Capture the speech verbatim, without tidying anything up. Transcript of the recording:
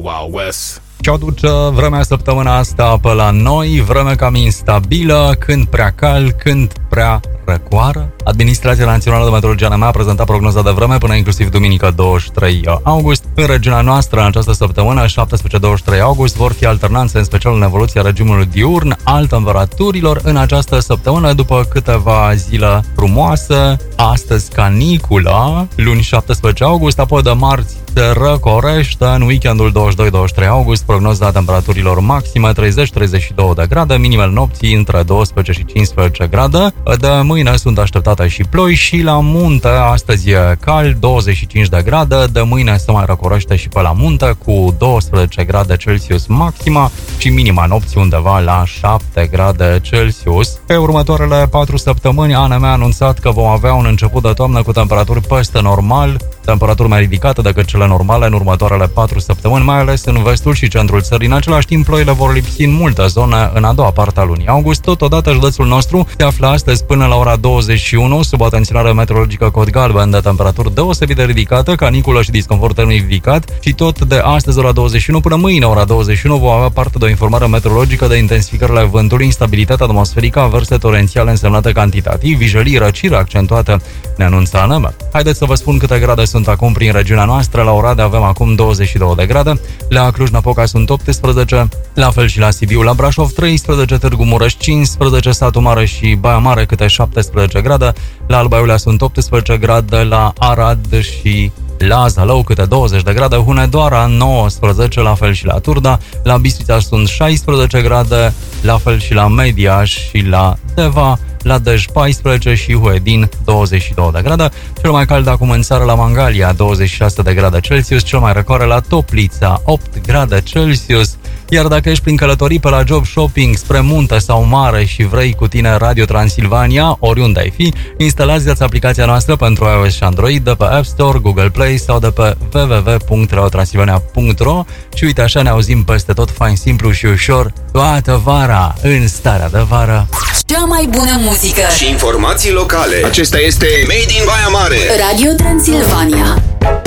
Wow West. Ce aduce vremea săptămâna asta pe la noi, vreme cam instabilă, când prea cald, când prea răcoară. Administrația Națională de Meteorologie A N M a prezentat prognoza de vreme până inclusiv duminică douăzeci și trei august. În regiunea noastră, în această săptămână, șaptesprezece douăzeci și trei august, vor fi alternanțe, în special în evoluția regimului diurn, al temperaturilor în această săptămână, după câteva zile frumoase. Astăzi caniculă, luni șaptesprezece august, apoi de marți se răcorește. În weekendul douăzeci și doi douăzeci și trei august, prognoza temperaturilor maxime treizeci treizeci și doi de grade, minimele nopții între doisprezece și cincisprezece grade. De mâine sunt așteptate și ploi și la munte. Astăzi e cald, douăzeci și cinci de grade, de mâine se mai răcorește și pe la munte cu doisprezece grade Celsius maxima și minima nopții undeva la șapte grade Celsius. Pe următoarele patru săptămâni, A N M a anunțat că vom avea un început de toamnă cu temperaturi peste normal, temperaturi mai ridicate decât cele normale în următoarele patru săptămâni, mai ales în vestul și centrul țării. În același timp, ploile vor lipsi în multe zone în a doua parte a lunii august. Totodată, județul nostru se află astăzi până la ora douăzeci și unu sub atenționare meteorologică cod galben de temperaturi deosebit de ridicată, caniculă și disconfort termic ridicat, și tot de astăzi ora douăzeci și unu până mâine ora douăzeci și unu vom avea parte de o informare meteorologică de intensificările vântului, instabilitate atmosferică, averse torențiale însemnate cantitativ, vijelii, răciri accentuate, ne anunță A N M. Haideți să vă spun câte grade sunt acum prin regiunea noastră. La Oradea avem acum douăzeci și doi de grade, la Cluj-Napoca sunt optsprezece, la fel și la Sibiu, la Brașov treisprezece, Târgu Mureș cincisprezece, Satu Mare și Baia Mare câte șaptesprezece grade, la Alba Iulia sunt optsprezece grade, la Arad și la Zalău câte douăzeci de grade, Hunedoara nouăsprezece, la fel și la Turda, la Bistrița sunt șaisprezece grade, la fel și la Mediaș și la Deva, la Dej paisprezece și Huedin douăzeci și doi de grade. Cel mai cald acum în țară la Mangalia douăzeci și șase de grade Celsius, cel mai răcoare la Toplița opt grade Celsius. Iar dacă ești prin călătorii pe la job, shopping, spre munte sau mare și vrei cu tine Radio Transilvania, oriunde ai fi, instalați-ți aplicația noastră pentru iOS și Android de pe App Store, Google Play sau de pe w w w punct radio transilvania punct r o și uite, așa ne auzim peste tot, fain, simplu și ușor, toată vara, în starea de vară. Cea mai bună muzică Și informații locale. Acesta este Made in Baia Mare. Radio Transilvania.